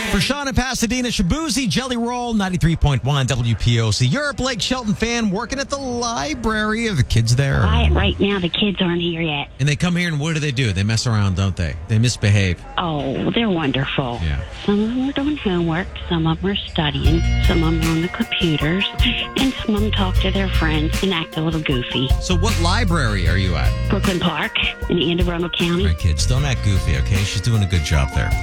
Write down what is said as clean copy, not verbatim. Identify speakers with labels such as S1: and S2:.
S1: For Sean in Pasadena, Shabuzi, Jelly Roll, 93.1 WPOC. You're a Blake Shelton fan working at the library. Are the kids there?
S2: Right now, the kids aren't here yet.
S1: And they come here and what do? They mess around, don't they? They misbehave.
S2: Oh, they're wonderful.
S1: Yeah.
S2: Some of them are doing homework, some of them are studying, some of them are on the computers, and some of them talk to their friends and act a little goofy.
S1: So what library are you at?
S2: Brooklyn Park in Anne Arundel County.
S1: All right, kids, don't act goofy, okay? She's doing a good job there.